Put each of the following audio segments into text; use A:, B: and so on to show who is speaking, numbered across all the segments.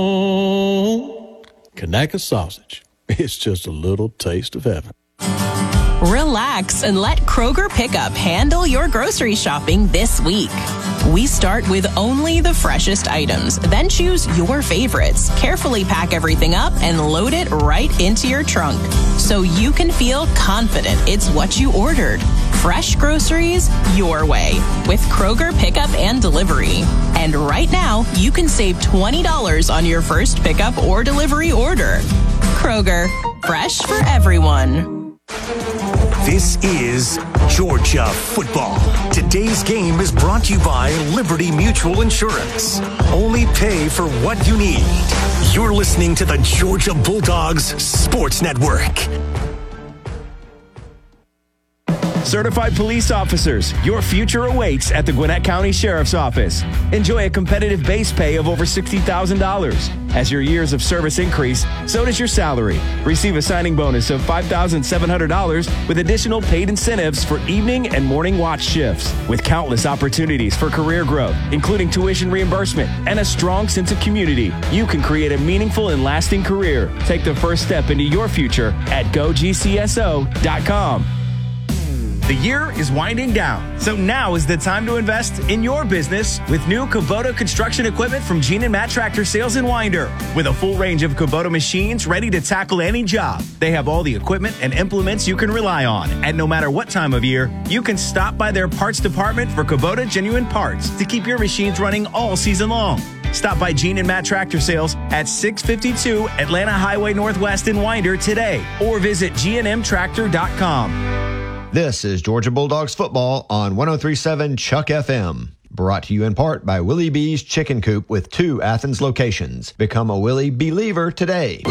A: Conaca sausage. It's just a little taste of heaven.
B: Relax and let Kroger Pickup handle your grocery shopping this week. We start with only the freshest items, then choose your favorites, carefully pack everything up, and load it right into your trunk so you can feel confident it's what you ordered. Fresh groceries your way with Kroger Pickup and Delivery. And right now, you can save $20 on your first pickup or delivery order. Kroger, fresh for everyone.
C: This is Georgia football. Today's game is brought to you by Liberty Mutual Insurance. Only pay for what you need. You're listening to the Georgia Bulldogs Sports Network.
D: Certified police officers, your future awaits at the Gwinnett County Sheriff's Office. Enjoy a competitive base pay of over $60,000. As your years of service increase, so does your salary. Receive a signing bonus of $5,700 with additional paid incentives for evening and morning watch shifts. With countless opportunities for career growth, including tuition reimbursement and a strong sense of community, you can create a meaningful and lasting career. Take the first step into your future at GoGCSO.com. The year is winding down, so now is the time to invest in your business with new Kubota construction equipment from Gene and Matt Tractor Sales in Winder. With a full range of Kubota machines ready to tackle any job, they have all the equipment and implements you can rely on. And no matter what time of year, you can stop by their parts department for Kubota genuine parts to keep your machines running all season long. Stop by Gene and Matt Tractor Sales at 652 Atlanta Highway Northwest in Winder today, or visit gnmtractor.com.
E: This is Georgia Bulldogs football on 103.7 Chuck FM. Brought to you in part by Willie B's Chicken Coop with 2 Athens locations. Become a Willie Believer today.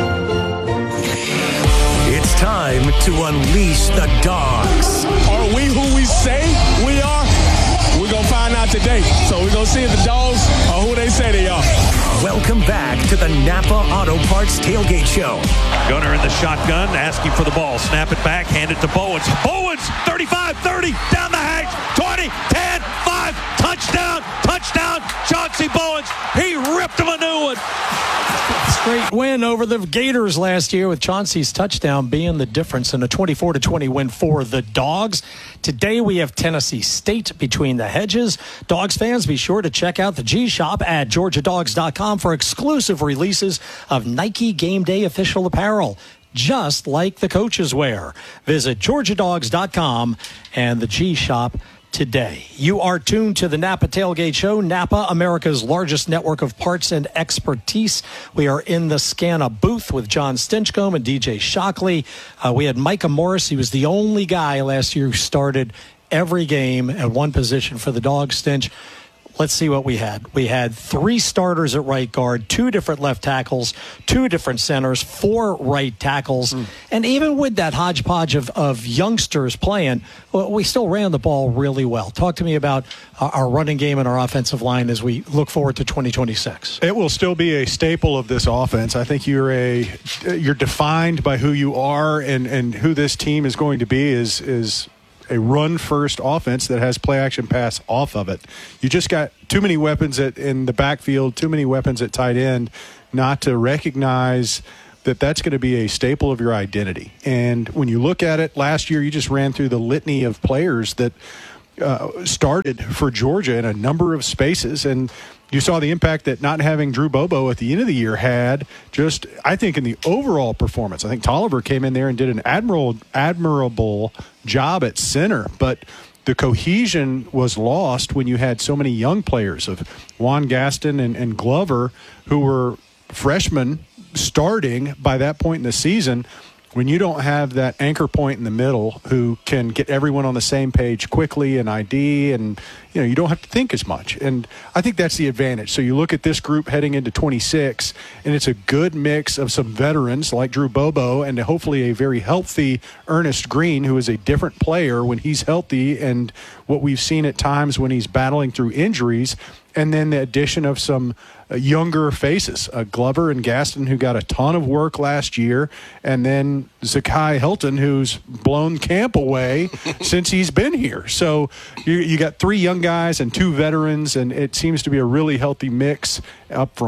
C: It's time to unleash the dogs.
F: Are we who we say we are? We're going to find out today. So we're going to see if the dogs are who they say they are.
C: Welcome back to the Napa Auto Parts Tailgate Show.
G: Gunner in the shotgun, asking for the ball. Snap it back, hand it to Bowens. Bowens, 35-30, down the hash, 20, 10, 5, touchdown, Chauncey Bowens. He ripped him a new one.
H: Straight win over the Gators last year, with Chauncey's touchdown being the difference in a 24-20 win for the Dogs. Today we have Tennessee State between the hedges. Dogs fans, be sure to check out the G-Shop at GeorgiaDogs.com for exclusive releases of Nike Game Day official apparel, just like the coaches wear. Visit GeorgiaDogs.com and the G-Shop today. You are tuned to the Napa Tailgate Show. Napa, America's largest network of parts and expertise. We are in the Scana booth with John Stinchcomb and DJ Shockley. We had Micah Morris. He was the only guy last year who started every game at one position for the Dogs. Stinch, let's see what we had. We had 3 starters at right guard, 2 different left tackles, 2 different centers, 4 right tackles. And even with that hodgepodge of youngsters playing, we still ran the ball really well. Talk to me about our running game and our offensive line as we look forward to 2026.
I: It will still be a staple of this offense. I think you're defined by who you are, and who this team is going to be is a run-first offense that has play-action pass off of it. You just got too many weapons in the backfield, too many weapons at tight end, not to recognize that that's going to be a staple of your identity. And when you look at it, last year you just ran through the litany of players that started for Georgia in a number of spaces, and you saw the impact that not having Drew Bobo at the end of the year had, just, I think, in the overall performance. I think Tolliver came in there and did an admirable job at center, but the cohesion was lost when you had so many young players of Juan Gaston and Glover, who were freshmen starting by that point in the season. When you don't have that anchor point in the middle who can get everyone on the same page quickly and ID, and you don't have to think as much. And I think that's the advantage. So you look at this group heading into 26, and it's a good mix of some veterans like Drew Bobo and hopefully a very healthy Ernest Green, who is a different player when he's healthy, and what we've seen at times when he's battling through injuries. And then the addition of some younger faces, Glover and Gaston, who got a ton of work last year, and then Zakai Helton, who's blown camp away since he's been here. So you got 3 young guys and 2 veterans, and it seems to be a really healthy mix up front.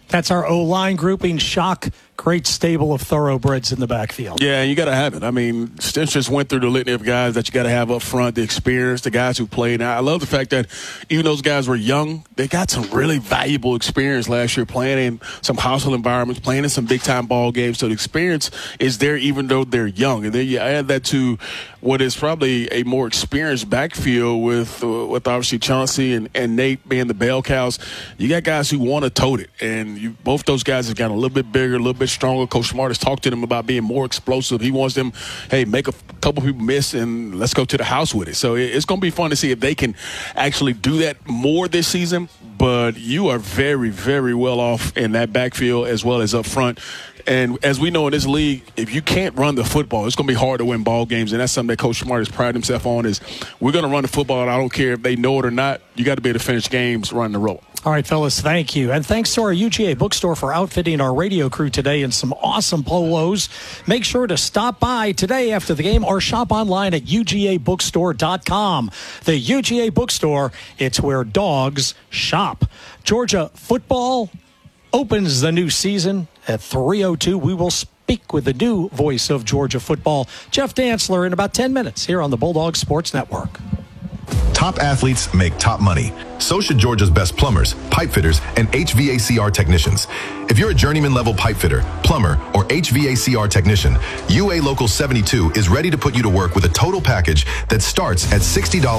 H: That's our O-line grouping. Shock, great stable of thoroughbreds in the backfield.
F: Yeah, you got to have it. I mean, Stinch just went through the litany of guys that you got to have up front, the experience, the guys who played. Now, I love the fact that even those guys were young, they got some really valuable experience last year playing in some hostile environments, playing in some big-time ball games. So the experience is there even though they're young. And then you add that to what is probably a more experienced backfield with obviously Chauncey and Nate being the bell cows. You got guys who want to tote it. And both those guys have gotten a little bit bigger, a little bit stronger. Coach Smart has talked to them about being more explosive. He wants them, hey, make a couple people miss and let's go to the house with it. So it's going to be fun to see if they can actually do that more this season. But you are very, very well off in that backfield as well as up front. And as we know in this league, if you can't run the football, it's going to be hard to win ball games. And that's something that Coach Smart has prided himself on is we're going to run the football, and I don't care if they know it or not. You got to be able to finish games running the rope.
H: All right, fellas, thank you. And thanks to our UGA bookstore for outfitting our radio crew today in some awesome polos. Make sure to stop by today after the game or shop online at UGAbookstore.com. The UGA bookstore, it's where dogs shop. Georgia football opens the new season at 3:02. We will speak with the new voice of Georgia football, Jeff Dantzler, in about 10 minutes here on the Bulldog Sports Network.
J: Top athletes make top money. So should Georgia's best plumbers, pipe fitters, and HVACR technicians. If you're a journeyman level pipe fitter, plumber, or HVACR technician, UA Local 72 is ready to put you to work with a total package that starts at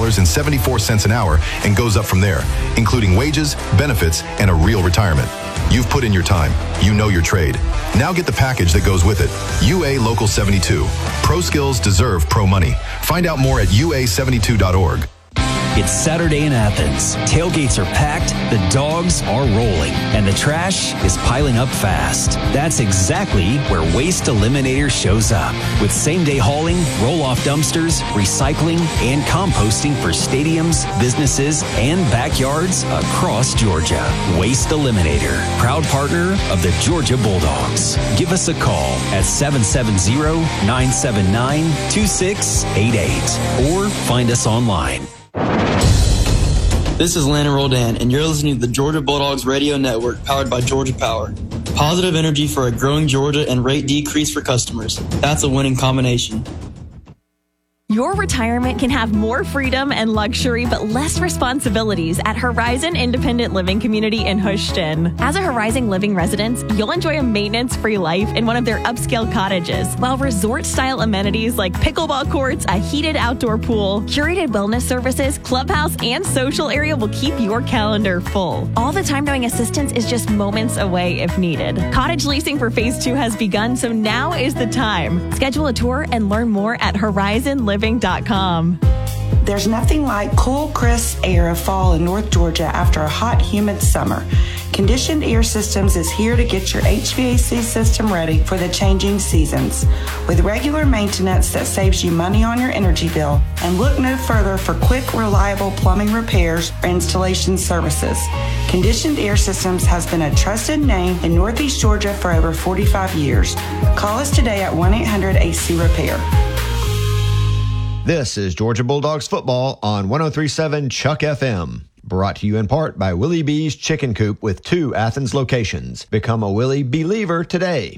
J: $60.74 an hour and goes up from there, including wages, benefits, and a real retirement. You've put in your time. You know your trade. Now get the package that goes with it. UA Local 72. Pro skills deserve pro money. Find out more at UA72.org.
K: It's Saturday in Athens. Tailgates are packed, the dogs are rolling, and the trash is piling up fast. That's exactly where Waste Eliminator shows up. With same-day hauling, roll-off dumpsters, recycling, and composting for stadiums, businesses, and backyards across Georgia. Waste Eliminator, proud partner of the Georgia Bulldogs. Give us a call at 770-979-2688 or find us online.
L: This is Landon Roldan, and you're listening to the Georgia Bulldogs Radio Network, powered by Georgia Power. Positive energy for a growing Georgia and rate decrease for customers. That's a winning combination.
M: Your retirement can have more freedom and luxury, but less responsibilities at Horizon Independent Living Community in Houston. As a Horizon Living resident, you'll enjoy a maintenance-free life in one of their upscale cottages, while resort-style amenities like pickleball courts, a heated outdoor pool, curated wellness services, clubhouse, and social area will keep your calendar full. All the time knowing assistance is just moments away if needed. Cottage leasing for Phase 2 has begun, so now is the time. Schedule a tour and learn more at horizonliving.com.
N: There's nothing like cool, crisp air of fall in North Georgia after a hot, humid summer. Conditioned Air Systems is here to get your HVAC system ready for the changing seasons. With regular maintenance that saves you money on your energy bill, and look no further for quick, reliable plumbing repairs or installation services. Conditioned Air Systems has been a trusted name in Northeast Georgia for over 45 years. Call us today at 1-800-AC-REPAIR.
E: This is Georgia Bulldogs football on 103.7 Chuck FM. Brought to you in part by Willie B's Chicken Coop with 2 Athens locations. Become a Willie believer today.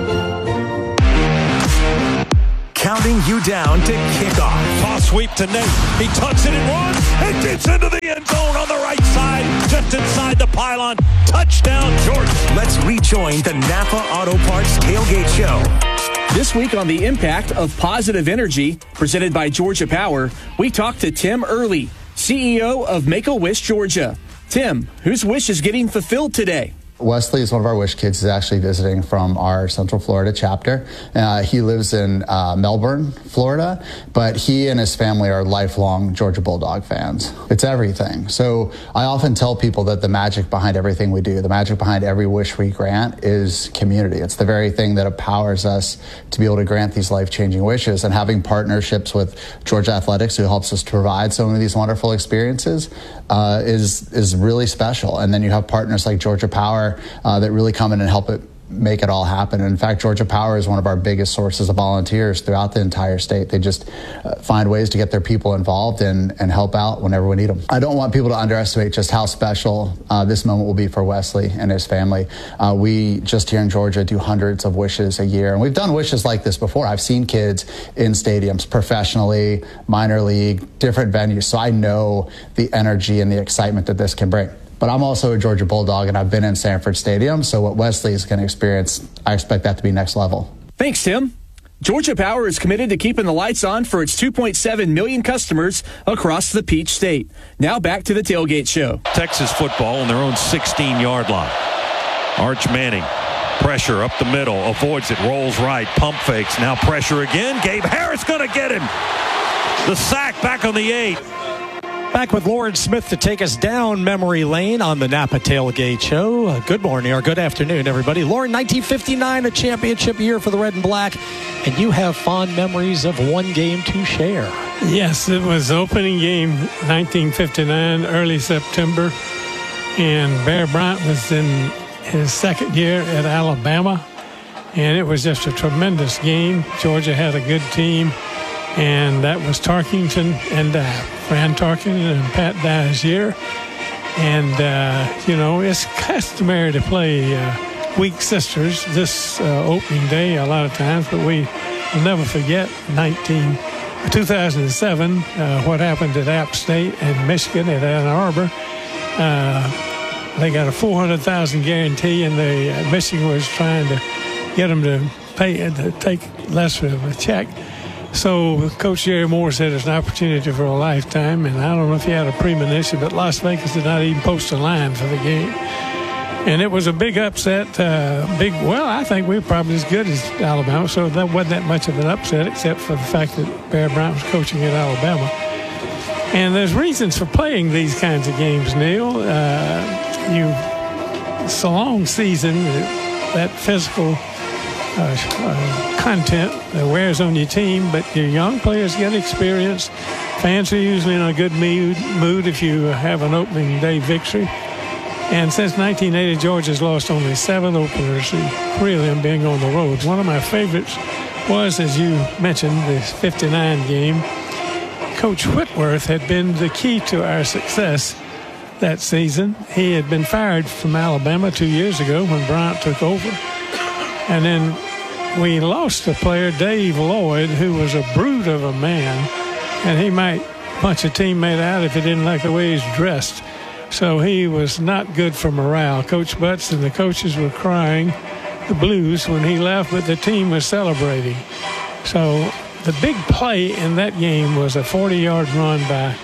C: Counting you down to kickoff.
G: Toss sweep to Nate. He tucks it in one. It gets into the end zone on the right side, just inside the pylon. Touchdown, Georgia.
C: Let's rejoin the Napa Auto Parts Tailgate Show.
D: This week on the impact of positive energy, presented by Georgia Power, we talked to Tim Early, CEO of Make-A-Wish Georgia. Tim, whose wish is getting fulfilled today?
O: Wesley is one of our Wish kids. He's actually visiting from our Central Florida chapter. He lives in Melbourne, Florida, but he and his family are lifelong Georgia Bulldog fans. It's everything. So I often tell people that the magic behind everything we do, the magic behind every wish we grant is community. It's the very thing that empowers us to be able to grant these life-changing wishes. And having partnerships with Georgia Athletics, who helps us to provide so many of these wonderful experiences, is really special. And then you have partners like Georgia Power that really come in and help it make it all happen. And in fact, Georgia Power is one of our biggest sources of volunteers throughout the entire state. They just find ways to get their people involved and help out whenever we need them. I don't want people to underestimate just how special this moment will be for Wesley and his family. We just here in Georgia do hundreds of wishes a year, and we've done wishes like this before. I've seen kids in stadiums professionally, minor league, different venues, so I know the energy and the excitement that this can bring. But I'm also a Georgia Bulldog, and I've been in Sanford Stadium, so what Wesley is going to experience, I expect that to be next level.
P: Thanks, Tim. Georgia Power is committed to keeping the lights on for its 2.7 million customers across the Peach State. Now back to the Tailgate Show.
G: Texas football on their own 16-yard line. Arch Manning, pressure up the middle, avoids it, rolls right, pump fakes, now pressure again. Gabe Harris going to get him. The sack back on the 8.
H: Back with Lauren Smith to take us down memory lane on the Napa Tailgate Show. Good morning or good afternoon, everybody. Lauren, 1959, a championship year for the Red and Black, and you have fond memories of one game to share.
Q: Yes, it was opening game 1959, early September, and Bear Bryant was in his second year at Alabama, and it was just a tremendous game. Georgia had a good team, and that was Tarkington and Dye. Fran Tarkington and Pat Dye's year. And, it's customary to play weak sisters this opening day a lot of times, but we will never forget 2007, what happened at App State and Michigan at Ann Arbor. They got a $400,000 guarantee, and Michigan was trying to get them to take less of a check. So Coach Jerry Moore said it's an opportunity for a lifetime, and I don't know if he had a premonition, but Las Vegas did not even post a line for the game. And it was a big upset. I think we were probably as good as Alabama, so that wasn't that much of an upset except for the fact that Bear Bryant was coaching at Alabama. And there's reasons for playing these kinds of games, Neil. It's a long season, that physical content that wears on your team, but your young players get experience. Fans are usually in a good mood if you have an opening day victory. And since 1980, Georgia's lost only 7 openers, 3 of them being on the road. One of my favorites was, as you mentioned, the 59 game. Coach Whitworth had been the key to our success that season. He had been fired from Alabama 2 years ago when Bryant took over. And then we lost a player, Dave Lloyd, who was a brute of a man, and he might punch a teammate out if he didn't like the way he's dressed. So he was not good for morale. Coach Butts and the coaches were crying the blues when he left, but the team was celebrating. So the big play in that game was a 40-yard run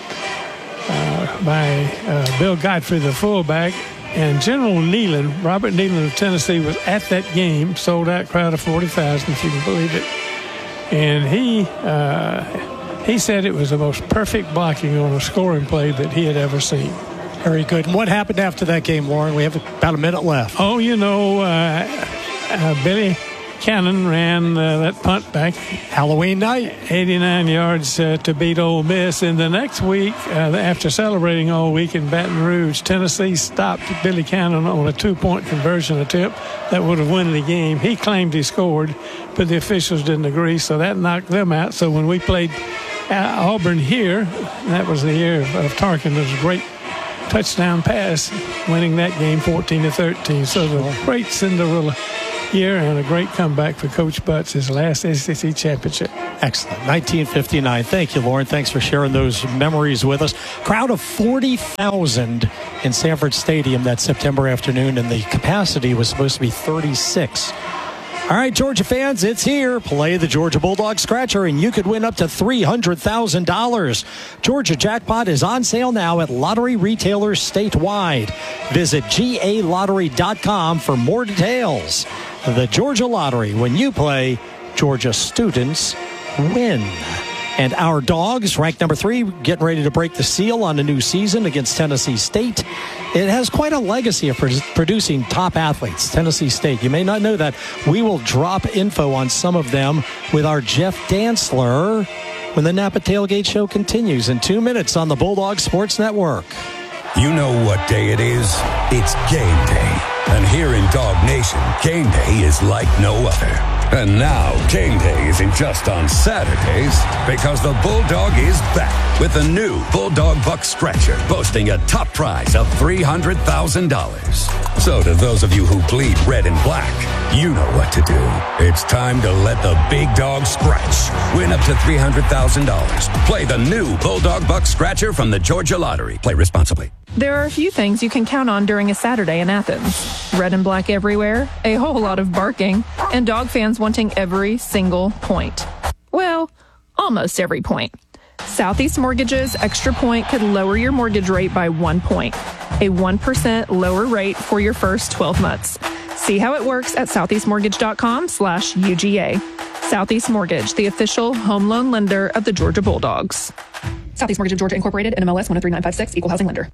Q: by Bill Godfrey, the fullback. And General Neyland, Robert Neyland of Tennessee, was at that game, sold out crowd of 40,000, if you can believe it. And he said it was the most perfect blocking on a scoring play that he had ever seen.
H: Very good. And what happened after that game, Lauren? We have about a minute left.
Q: Oh, Billy Cannon ran that punt back.
H: Halloween night.
Q: 89 yards to beat Ole Miss. And the next week, after celebrating all week in Baton Rouge, Tennessee stopped Billy Cannon on a 2-point conversion attempt that would have won the game. He claimed he scored, but the officials didn't agree, so that knocked them out. So when we played Auburn here, that was the year of Tarkington's great touchdown pass, winning that game 14-13. So the great Cinderella year and a great comeback for Coach Butts, his last SEC championship.
H: Excellent. 1959. Thank you, Lauren. Thanks for sharing those memories with us. Crowd of 40,000 in Sanford Stadium that September afternoon, and the capacity was supposed to be 36. All right, Georgia fans, it's here. Play the Georgia Bulldog Scratcher, and you could win up to $300,000. Georgia Jackpot is on sale now at lottery retailers statewide. Visit GALottery.com for more details. The Georgia Lottery. When you play, Georgia students win. And our Dogs, ranked number 3, getting ready to break the seal on a new season against Tennessee State. It has quite a legacy of producing top athletes, Tennessee State. You may not know that. We will drop info on some of them with our Jeff Dantzler when the Napa Tailgate Show continues in 2 minutes on the Bulldog Sports Network.
R: You know what day it is. It's game day. And here in Dog Nation, game day is like no other. And now, game day isn't just on Saturdays, because the Bulldog is back with the new Bulldog Buck Scratcher, boasting a top prize of $300,000. So to those of you who bleed red and black, you know what to do. It's time to let the big dog scratch. Win up to $300,000. Play the new Bulldog Buck Scratcher from the Georgia Lottery. Play responsibly.
S: There are a few things you can count on during a Saturday in Athens. Red and black everywhere, a whole lot of barking, and dog fans wanting every single point. Well, almost every point. Southeast Mortgage's Extra Point could lower your mortgage rate by 1 point. A 1% lower rate for your first 12 months. See how it works at southeastmortgage.com/UGA. Southeast Mortgage, the official home loan lender of the Georgia Bulldogs. Southeast Mortgage of Georgia Incorporated, NMLS 103956, Equal Housing Lender.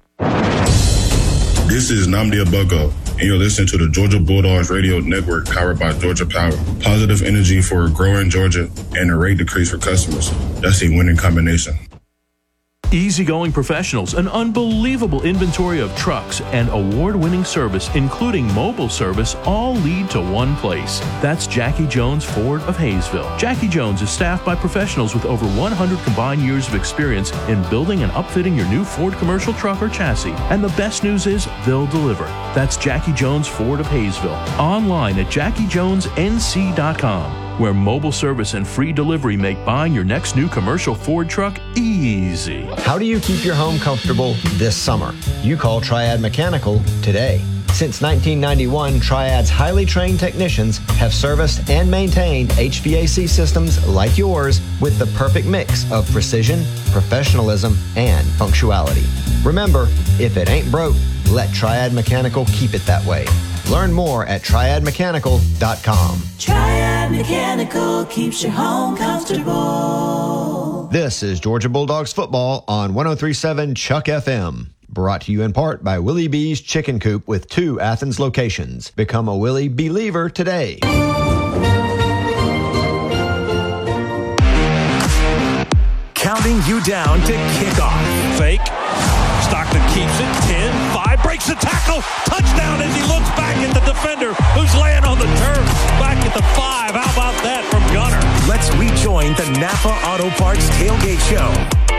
T: This is Namdi Abugo, and you're listening to the Georgia Bulldogs Radio Network, powered by Georgia Power. Positive energy for a growing Georgia and a rate decrease for customers. That's a winning combination.
U: Easygoing Professionals, an unbelievable inventory of trucks and award-winning service, including mobile service, all lead to one place. That's Jackie Jones Ford of Hayesville. Jackie Jones is staffed by professionals with over 100 combined years of experience in building and upfitting your new Ford commercial truck or chassis. And the best news is they'll deliver. That's Jackie Jones Ford of Hayesville. Online at JackieJonesNC.com. Where mobile service and free delivery make buying your next new commercial Ford truck easy.
E: How do you keep your home comfortable this summer? You call Triad Mechanical today. Since 1991, Triad's highly trained technicians have serviced and maintained HVAC systems like yours with the perfect mix of precision, professionalism, and punctuality. Remember, if it ain't broke, let Triad Mechanical keep it that way. Learn more at triadmechanical.com.
V: Triad Mechanical keeps your home comfortable.
E: This is Georgia Bulldogs football on 103.7 Chuck FM. Brought to you in part by Willie B's Chicken Coop with 2 Athens locations. Become a Willie Believer today.
C: Counting you down to kickoff.
G: Fake. Stockton keeps it. 10-5. Breaks the tackle. Touchdown as he looks back at the defender who's laying on the turf. Back at the 5. How about that from Gunner?
C: Let's rejoin the Napa Auto Parts Tailgate Show.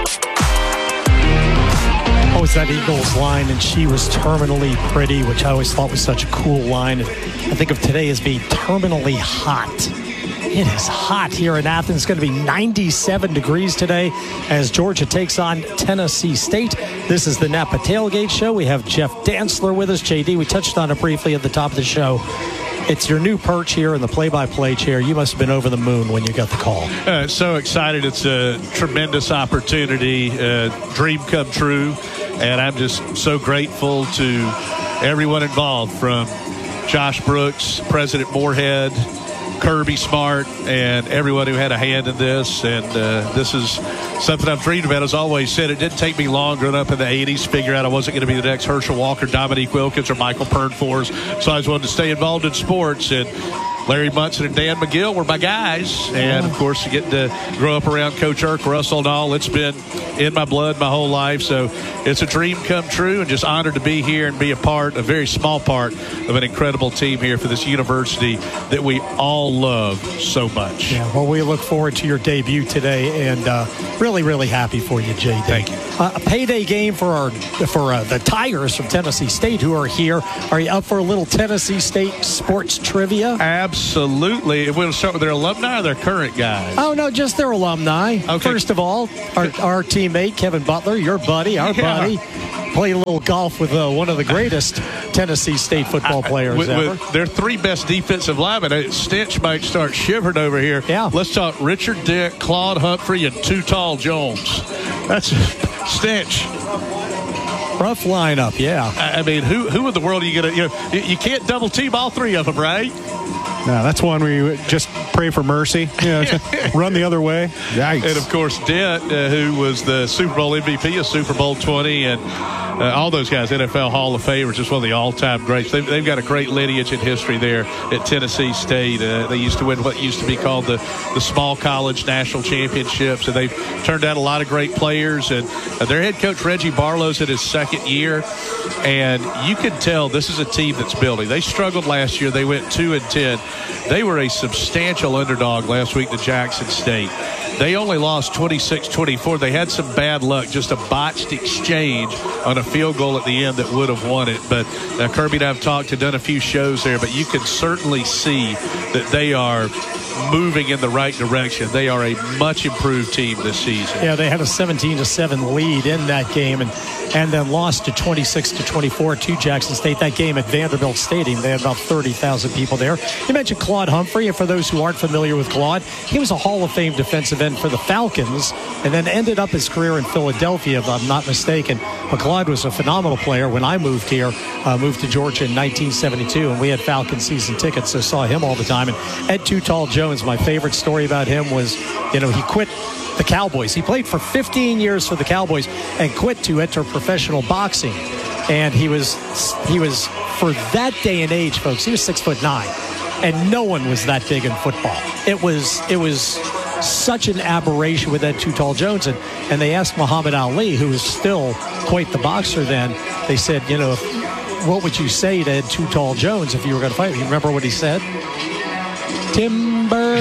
H: Oh, it's that Eagles line, and she was terminally pretty, which I always thought was such a cool line. I think of today as being terminally hot. It is hot here in Athens. It's going to be 97 degrees today as Georgia takes on Tennessee State. This is the Napa Tailgate Show. We have Jeff Dantzler with us. JD, we touched on it briefly at the top of the show. It's your new perch here in the play-by-play chair. You must have been over the moon when you got the call.
G: So excited. It's a tremendous opportunity, dream come true. And I'm just so grateful to everyone involved, from Josh Brooks, President Moorhead, Kirby Smart, and everyone who had a hand in this. And this is something I've dreamed about. As I always said, it didn't take me long growing up in the 80s to figure out I wasn't going to be the next Herschel Walker, Dominique Wilkins, or Michael Pernfors. So I just wanted to stay involved in sports. And Larry Munson and Dan McGill were my guys. And, of course, getting to grow up around Coach Irk, Russell, and all, it's been in my blood my whole life. So it's a dream come true, and just honored to be here and be a very small part of an incredible team here for this university that we all love so much.
H: Yeah, well, we look forward to your debut today, and really, really happy for you, JD.
G: Thank you.
H: A payday game for the Tigers from Tennessee State, who are here. Are you up for a little Tennessee State sports trivia?
G: Absolutely. We'll start with their alumni or their current guys?
H: Oh, no, just their alumni.
G: Okay.
H: First of all, our teammate, Kevin Butler, your buddy, our buddy, played a little golf with one of the greatest Tennessee State football players ever.
G: With their 3 best defensive linemen, Stench might start shivering over here.
H: Yeah.
G: Let's talk Richard Dick, Claude Humphrey, and Too Tall Jones. That's Stench.
H: Rough lineup, yeah.
G: I mean, who in the world are you going to, you can't double team all 3 of them, right?
I: No, that's one where you just pray for mercy, run the other way.
A: And, of course, Dent, who was the Super Bowl MVP of Super Bowl 20, and all those guys, NFL Hall of Famers, just one of the all-time greats. They've got a great lineage and history there at Tennessee State. They used to win what used to be called the small college national championships, and they've turned out a lot of great players. And their head coach, Reggie Barlow's in his second year, and you can tell this is a team that's building. They struggled last year. They went 2-10. They were a substantial underdog last week to Jackson State. They only lost 26-24. They had some bad luck, just a botched exchange on a field goal at the end that would have won it. But Kirby and I have done a few shows there, but you can certainly see that they are moving in the right direction. They are a much improved team this season.
H: Yeah, they had a 17-7 lead in that game and then lost to 26-24 to Jackson State. That game at Vanderbilt Stadium, they had about 30,000 people there. You mentioned Claude Humphrey, and for those who aren't familiar with Claude, he was a Hall of Fame defensive end for the Falcons and then ended up his career in Philadelphia, if I'm not mistaken. But Claude was a phenomenal player. When I moved here, moved to Georgia in 1972, and we had Falcon season tickets, so saw him all the time. And Ed Too Tall Jones, my favorite story about him was, he quit the Cowboys. He played for 15 years for the Cowboys and quit to enter professional boxing. And he was for that day and age, folks, he was 6'9", and no one was that big in football. It was such an aberration with Ed Too Tall Jones. And they asked Muhammad Ali, who was still quite the boxer then, they said, what would you say to Ed Too Tall Jones if you were going to fight him? You remember what he said? Timber.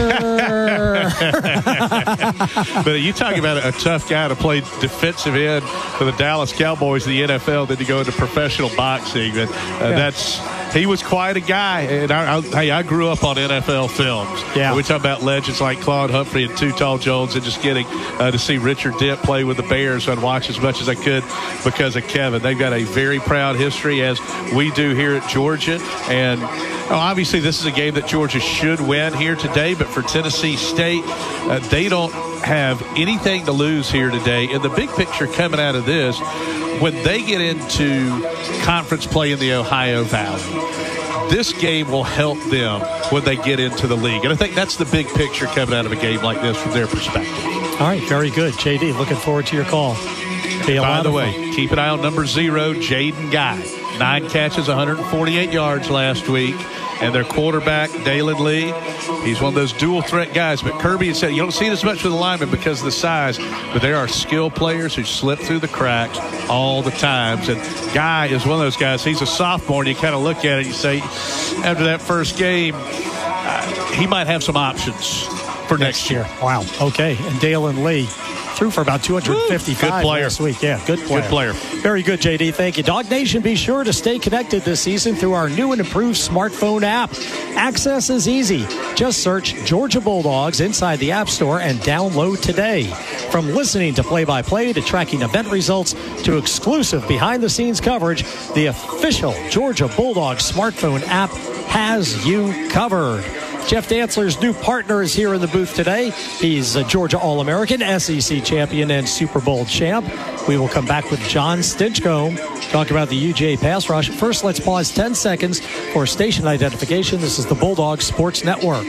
A: But you talk about a tough guy to play defensive end for the Dallas Cowboys in the NFL, then to go into professional boxing. He was quite a guy. And I grew up on NFL films.
H: Yeah.
A: We talk about legends like Claude Humphrey and Too Tall Jones, and just getting to see Richard Dent play with the Bears and watch as much as I could because of Kevin. They've got a very proud history, as we do here at Georgia. And obviously this is a game that Georgia should win here today, but for Tennessee State, they don't have anything to lose here today. And the big picture coming out of this, when they get into conference play in the Ohio Valley, this game will help them when they get into the league. And I think that's the big picture coming out of a game like this from their perspective.
H: All right, very good. JD, looking forward to your call.
A: By the way, keep an eye on number 0, Jaden Guy. 9 catches, 148 yards last week. And their quarterback, Dalen Lee, he's one of those dual-threat guys. But Kirby had said you don't see it as much with the linemen because of the size, but there are skill players who slip through the cracks all the times. And Guy is one of those guys. He's a sophomore, and you kind of look at it and you say, after that first game, he might have some options for next year.
H: Wow. Okay. And Dalen Lee threw for about 255
A: good player.
H: Last week. Yeah, good player.
A: Good player.
H: Very good, JD. Thank you. Dog Nation, be sure to stay connected this season through our new and improved smartphone app. Access is easy. Just search Georgia Bulldogs inside the App Store and download today. From listening to play-by-play to tracking event results to exclusive behind-the-scenes coverage, the official Georgia Bulldogs smartphone app has you covered. Jeff Dantzler's new partner is here in the booth today. He's a Georgia All-American, SEC champion, and Super Bowl champ. We will come back with John Stinchcomb, talk about the UGA pass rush. First, let's pause 10 seconds for station identification. This is the Bulldog Sports Network.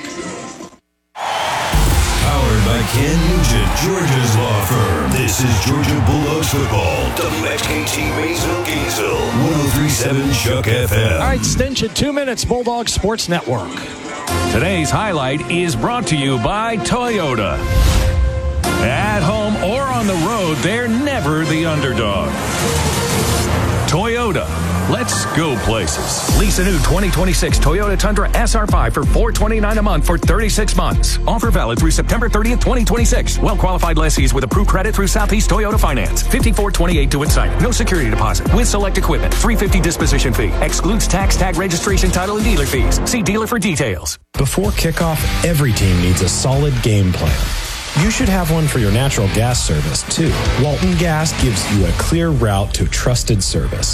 C: Powered by Ken Nugent, Georgia's law firm. This is Georgia Bulldogs football. WXKT Maysville Gainesville, 103.7 Chuck FM.
H: All right, Stinch in 2 minutes, Bulldog Sports Network.
U: Today's highlight is brought to you by Toyota. At home or on the road, they're never the underdog. Toyota. Let's go places. Lease a new 2026 Toyota Tundra SR5 for $429 a month for 36 months. Offer valid through September 30th, 2026. Well-qualified lessees with approved credit through Southeast Toyota Finance. $54.28 due at site. No security deposit. With select equipment. $350 disposition fee. Excludes tax, tag registration, title, and dealer fees. See dealer for details.
B: Before kickoff, every team needs a solid game plan. You should have one for your natural gas service, too. Walton Gas gives you a clear route to trusted service.